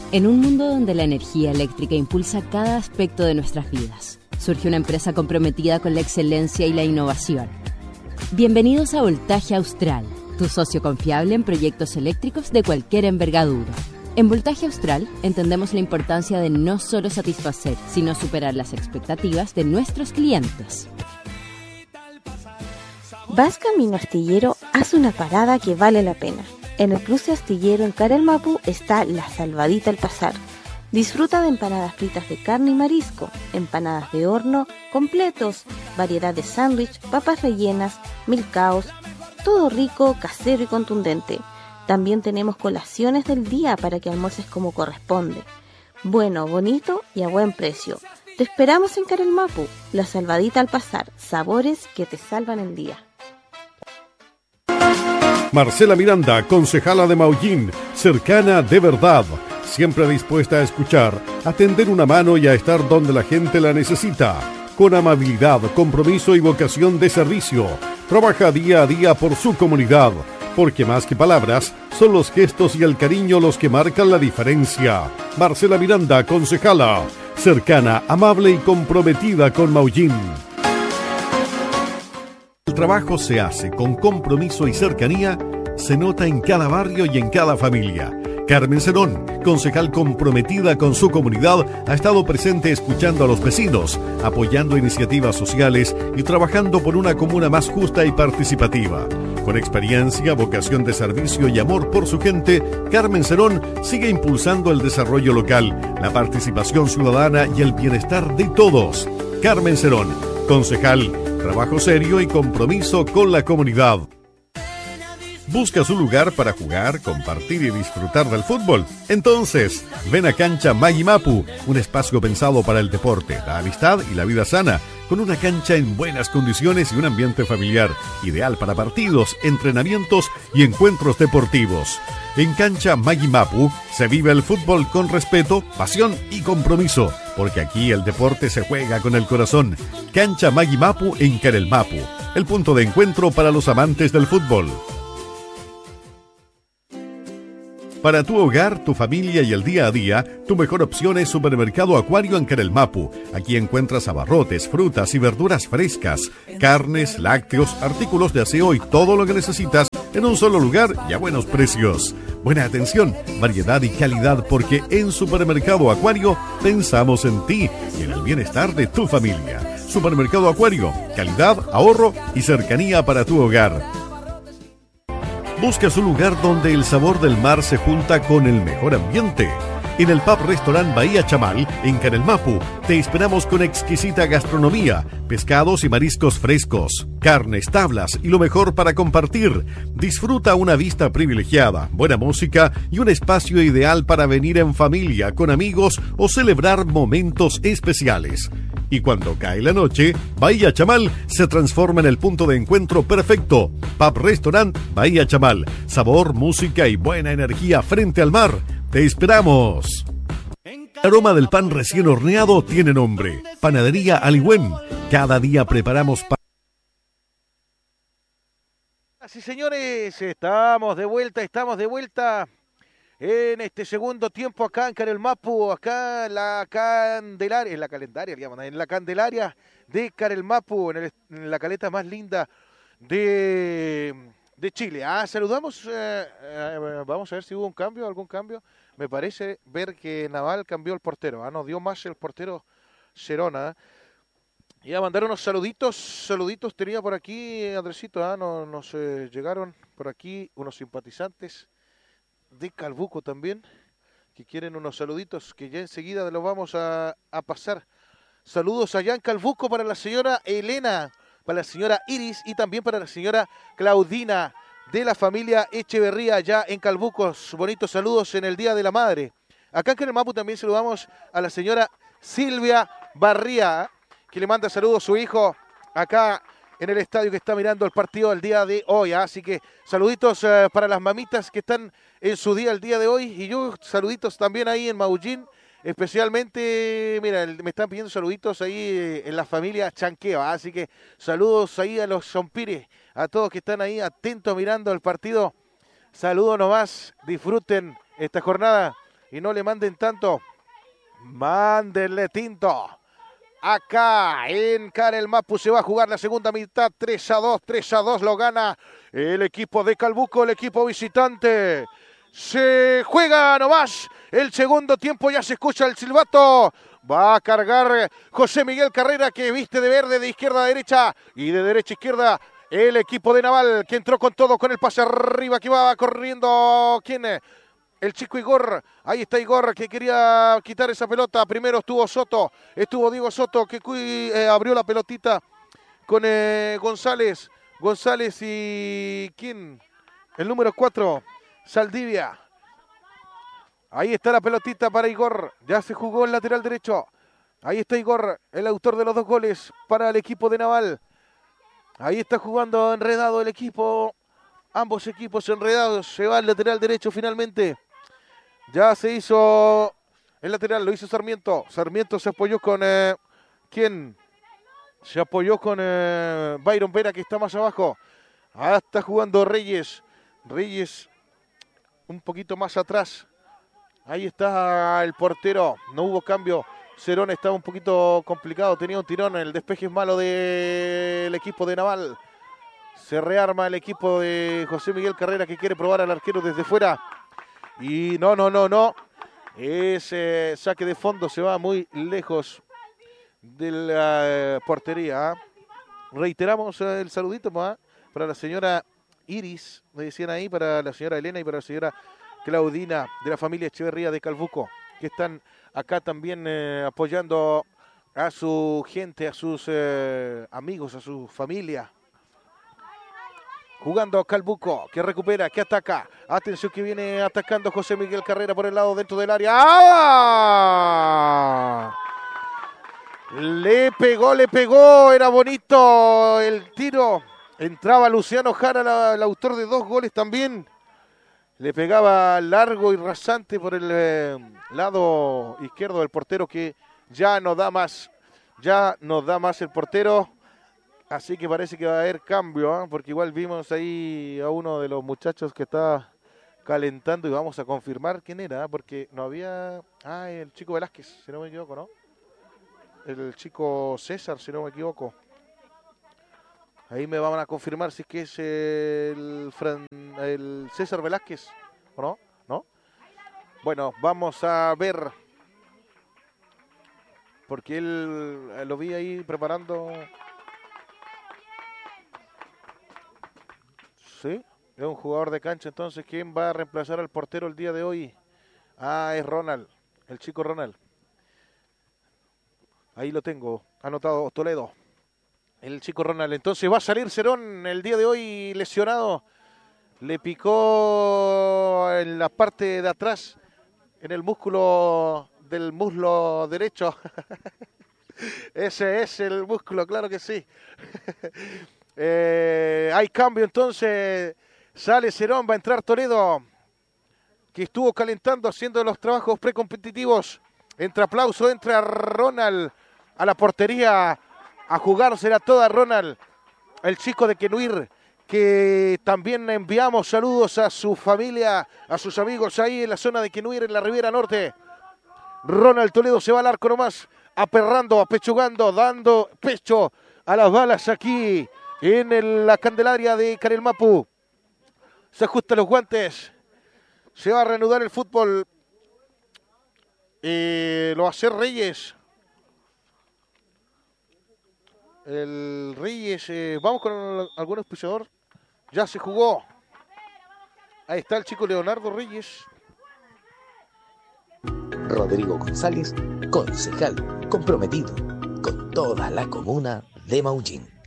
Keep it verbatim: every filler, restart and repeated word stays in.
En un mundo donde la energía eléctrica impulsa cada aspecto de nuestras vidas, surge una empresa comprometida con la excelencia y la innovación. Bienvenidos a Voltaje Austral, tu socio confiable en proyectos eléctricos de cualquier envergadura. En Voltaje Austral entendemos la importancia de no solo satisfacer, sino superar las expectativas de nuestros clientes. Vas camino astillero, haz una parada que vale la pena. En el cruce astillero en Carelmapu está La Salvadita al Pasar. Disfruta de empanadas fritas de carne y marisco, empanadas de horno, completos, variedad de sándwich, papas rellenas, milcaos, todo rico, casero y contundente. También tenemos colaciones del día para que almuerces como corresponde. Bueno, bonito y a buen precio. Te esperamos en Carelmapu, La Salvadita al Pasar, sabores que te salvan el día. Marcela Miranda, concejala de Maullín, cercana de verdad, siempre dispuesta a escuchar, a tender una mano y a estar donde la gente la necesita. Con amabilidad, compromiso y vocación de servicio, trabaja día a día por su comunidad, porque más que palabras, son los gestos y el cariño los que marcan la diferencia. Marcela Miranda, concejala, cercana, amable y comprometida con Maullín. El trabajo se hace con compromiso y cercanía, se nota en cada barrio y en cada familia. Carmen Cerón, concejal comprometida con su comunidad, ha estado presente escuchando a los vecinos, apoyando iniciativas sociales y trabajando por una comuna más justa y participativa. Con experiencia, vocación de servicio y amor por su gente, Carmen Cerón sigue impulsando el desarrollo local, la participación ciudadana y el bienestar de todos. Carmen Cerón, concejal, trabajo serio y compromiso con la comunidad. ¿Buscas un lugar para jugar, compartir y disfrutar del fútbol? Entonces, ven a Cancha Mayimapu, un espacio pensado para el deporte, la amistad y la vida sana, con una cancha en buenas condiciones y un ambiente familiar, ideal para partidos, entrenamientos y encuentros deportivos. En Cancha Mayimapu se vive el fútbol con respeto, pasión y compromiso, porque aquí el deporte se juega con el corazón. Cancha Mayimapu en Carelmapu, el punto de encuentro para los amantes del fútbol. Para tu hogar, tu familia y el día a día, tu mejor opción es Supermercado Acuario en Carelmapu. Aquí encuentras abarrotes, frutas y verduras frescas, carnes, lácteos, artículos de aseo y todo lo que necesitas en un solo lugar y a buenos precios. Buena atención, variedad y calidad, porque en Supermercado Acuario pensamos en ti y en el bienestar de tu familia. Supermercado Acuario, calidad, ahorro y cercanía para tu hogar. Buscas un lugar donde el sabor del mar se junta con el mejor ambiente. En el Pub Restaurant Bahía Chamal, en Carelmapu, te esperamos con exquisita gastronomía, pescados y mariscos frescos, carnes, tablas y lo mejor para compartir. Disfruta una vista privilegiada, buena música y un espacio ideal para venir en familia, con amigos o celebrar momentos especiales. Y cuando cae la noche, Bahía Chamal se transforma en el punto de encuentro perfecto. Pub Restaurant Bahía Chamal. Sabor, música y buena energía frente al mar. ¡Te esperamos! El aroma del pan recién horneado tiene nombre. Panadería Aligüen. Cada día preparamos pan. Sí, señores, estamos de vuelta, estamos de vuelta en este segundo tiempo acá en Carelmapu, acá en la Candelaria, en la calendaria, digamos, en la Candelaria de Carelmapu, en, el, en la caleta más linda de, de Chile. Ah, saludamos, eh, eh, vamos a ver si hubo un cambio, algún cambio. Me parece ver que Naval cambió el portero, ah, nos dio más el portero Cerona. Y a mandar unos saluditos, saluditos tenía por aquí, Andresito, ah, nos, nos eh, llegaron por aquí unos simpatizantes de Calbuco también, que quieren unos saluditos que ya enseguida los vamos a, a pasar. Saludos allá en Calbuco para la señora Elena, para la señora Iris y también para la señora Claudina de la familia Echeverría allá en Calbuco. Bonitos saludos en el Día de la Madre. Acá en Carelmapu también saludamos a la señora Silvia Barría, que le manda saludos a su hijo acá en el estadio que está mirando el partido el día de hoy. ¿eh? Así que saluditos uh, para las mamitas que están en su día el día de hoy. Y yo saluditos también ahí en Maullín. Especialmente, mira, me están pidiendo saluditos ahí eh, en la familia Chanqueo. ¿eh? Así que saludos ahí a los Zompires, a todos que están ahí atentos mirando el partido. Saludos nomás, disfruten esta jornada y no le manden tanto. Mándenle tinto. Acá en Karel Mapu se va a jugar la segunda mitad. tres a dos, tres a dos lo gana el equipo de Calbuco, el equipo visitante. Se juega nomás el segundo tiempo, ya se escucha el silbato. Va a cargar José Miguel Carrera, que viste de verde de izquierda a derecha y de derecha a izquierda el equipo de Naval, que entró con todo con el pase arriba, que va corriendo. ¿Quién es? El chico Igor, ahí está Igor, que quería quitar esa pelota. Primero estuvo Soto, estuvo Diego Soto, que eh, abrió la pelotita con eh, González. González y... ¿quién? El número cuatro, Saldivia. Ahí está la pelotita para Igor, ya se jugó el lateral derecho. Ahí está Igor, el autor de los dos goles para el equipo de Naval. Ahí está jugando enredado el equipo, ambos equipos enredados. Se va el lateral derecho finalmente. Ya se hizo el lateral, lo hizo Sarmiento. Sarmiento se apoyó con... Eh, ¿quién? Se apoyó con eh, Byron Vera, que está más abajo. Ahora está jugando Reyes. Reyes un poquito más atrás. Ahí está el portero. No hubo cambio. Cerón estaba un poquito complicado. Tenía un tirón. El despeje es malo del equipo de Naval. Se rearma el equipo de José Miguel Carrera, que quiere probar al arquero desde fuera. Y no, no, no, no. Ese saque de fondo se va muy lejos de la portería. Reiteramos el saludito ¿eh? para la señora Iris, me decían ahí, para la señora Elena y para la señora Claudina de la familia Echeverría de Calbuco, que están acá también eh, apoyando a su gente, a sus eh, amigos, a su familia. Jugando Calbuco, que recupera, que ataca. Atención que viene atacando José Miguel Carrera por el lado dentro del área. ¡Ah! Le pegó, le pegó. Era bonito el tiro. Entraba Luciano Jara, la, el autor de dos goles también. Le pegaba largo y rasante por el eh, lado izquierdo del portero, que ya no da más. Ya no da más el portero. Así que parece que va a haber cambio, ¿eh? Porque igual vimos ahí a uno de los muchachos que está calentando y vamos a confirmar quién era, ¿eh? Porque no había... Ah, el chico Velázquez, si no me equivoco, ¿no? El chico César, si no me equivoco. Ahí me van a confirmar si es que es el, Fran... el César Velázquez, ¿o no? ¿No? Bueno, vamos a ver. Porque él lo vi ahí preparando... Sí, es un jugador de cancha. Entonces, ¿quién va a reemplazar al portero el día de hoy? Ah, es Ronald, el chico Ronald. Ahí lo tengo, anotado, Toledo. El chico Ronald. Entonces va a salir Cerón el día de hoy lesionado. Le picó en la parte de atrás, en el músculo del muslo derecho. Ese es el músculo, claro que sí. Eh, hay cambio entonces, sale Cerón, va a entrar Toledo, que estuvo calentando, haciendo los trabajos precompetitivos. Entra aplauso, entra Ronald a la portería, a jugársela toda Ronald, el chico de Quenuir, que también enviamos saludos a su familia, a sus amigos ahí en la zona de Quenuir, en la Ribera Norte. Ronald Toledo se va al arco nomás, aperrando, apechugando, dando pecho a las balas aquí en el, la Candelaria de Karel Mapu. Se ajustan los guantes. Se va a reanudar el fútbol. Eh, lo va a hacer Reyes. El Reyes. Eh, vamos con algún auspiciador. Ya se jugó. Ahí está el chico Leonardo Reyes. Rodrigo González, concejal comprometido con toda la comuna de Maullín.